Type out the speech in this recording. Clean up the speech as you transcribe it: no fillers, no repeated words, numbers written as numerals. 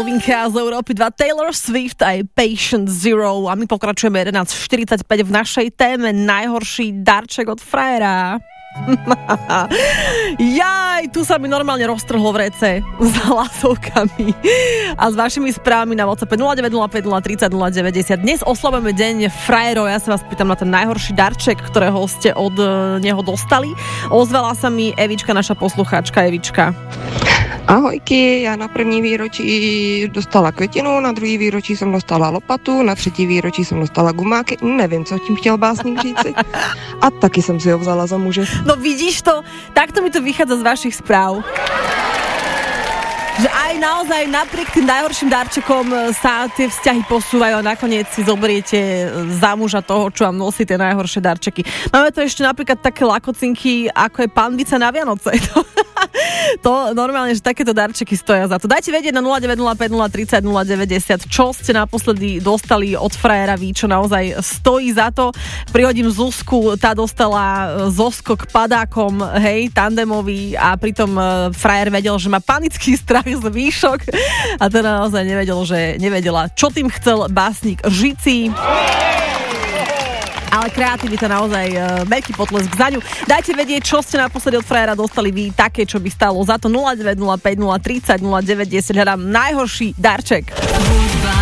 novinka z Európy 2 Taylor Swift aj Patient Zero a my pokračujeme 11.45 v našej téme najhorší darček od frajera. Jaj, tu sa mi normálne roztrhlo v rece s hlasovkami a s vašimi správami na WhatsApp 0905 030 090. Dnes oslavujeme deň frajerov. Ja sa vás pýtam na ten najhorší darček, ktorého ste od neho dostali. Ozvala sa mi Evička, naša poslucháčka. Evička. Ahojky, já na první výročí dostala květinu, na druhý výročí jsem dostala lopatu, na třetí výročí jsem dostala gumáky, nevím, co tím chtěl básník říci. A taky jsem si ho vzala za muže. No vidíš to? Takto mi to vychádza z vašich správ. Že aj naozaj napriek tým najhorším darčekom sa tie vzťahy posúvajú a nakoniec si zoberiete za muža toho, čo vám nosí tie najhoršie darčeky. Máme tu ešte napríklad také lakocinky, ako je panvica na Vianoce. To normálne, že takéto darčeky stoja za to. Dajte vedieť na 0905 030 090, čo ste naposledy dostali od frajera, čo naozaj stojí za to. Prihodím Zuzku, tá dostala zoskok padákom, hej, tandemový a pritom frajer vedel, že má panický strach z výšok a teda naozaj nevedela, čo tým chcel básnik Žici. Ale kreativita naozaj veľký potlesk za ňu. Dajte vedieť, čo ste naposledy od frajera dostali vy také, čo by stalo za to 0905 030 090. Hľadám najhorší darček.